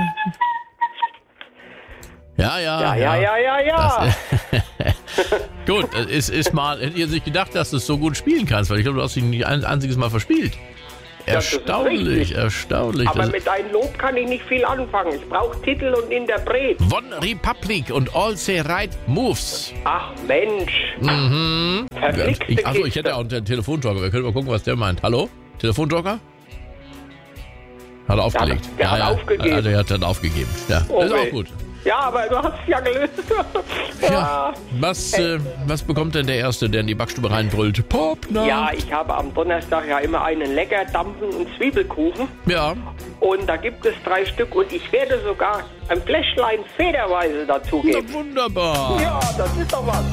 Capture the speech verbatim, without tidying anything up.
Ja, ja, Ja, ja, ja, ja, ja. Das, gut, es ist mal, hätte ich jetzt nicht gedacht, dass du es so gut spielen kannst, weil ich glaube, du hast dich nicht ein einziges Mal verspielt. das ist Erstaunlich, richtig. erstaunlich. Aber Das- mit deinem Lob kann ich nicht viel anfangen. Ich brauche Titel und Interpret. One Republic und All Say Right Moves. Ach Mensch. Mhm. Verflixte Ich, achso, ich Kiste. hätte auch einen Telefonjoker. Wir können mal gucken, was der meint. Hallo? Telefonjoker? Hat er aufgelegt. der hat aufgegeben. Also er hat dann aufgegeben. Ja, Oh ist auch weh. gut. Ja, aber du hast es ja gelöst. Ja. Was, äh, was bekommt denn der Erste, der in die Backstube reinbrüllt? Popner. Ja, ich habe am Donnerstag ja immer einen lecker dampfenden Zwiebelkuchen. Ja. Und da gibt es drei Stück und ich werde sogar ein Fläschlein Federweise Na, dazugeben. wunderbar. Ja, das ist doch was.